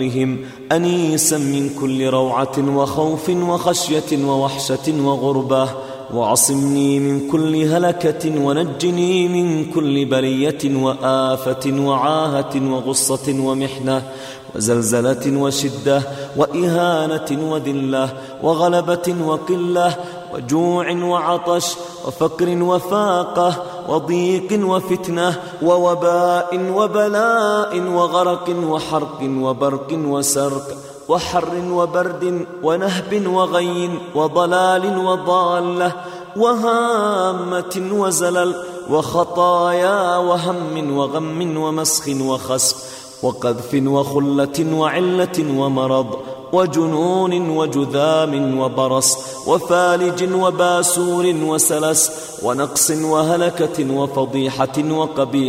أنيسا من كل روعة وخوف وخشية ووحشة وغربة، وعصمني من كل هلكة، ونجني من كل بلية وآفة وعاهة وغصة ومحنة وزلزلة وشدة وإهانة وذلة وغلبة وقلة وجوع وعطش وفقر وفاقة وضيق وفتنة ووباء وبلاء وغرق وحرق وبرق وسرق وحر وبرد ونهب وغي وضلال وضالة وهامة وزلل وخطايا وهم وغم ومسخ وخسف وقذف وخلة وعلة ومرض وجنون وجذام وبرص وفالج وباسور وسلس ونقص وهلكة وفضيحة وقبيح